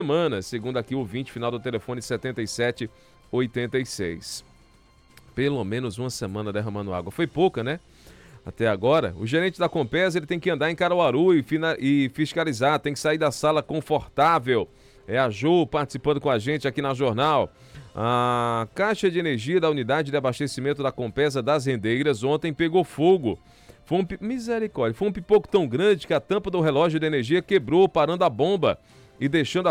semana, segundo aqui o ouvinte, final do telefone 7786. Pelo menos uma semana derramando água. Foi pouca, né? Até agora. O gerente da Compesa, ele tem que andar em Caruaru e fiscalizar, tem que sair da sala confortável. É a Ju participando com a gente aqui na Jornal. A caixa de energia da unidade de abastecimento da Compesa das Rendeiras ontem pegou fogo. Misericórdia, foi um pipoco tão grande que a tampa do relógio de energia quebrou, parando a bomba e deixando a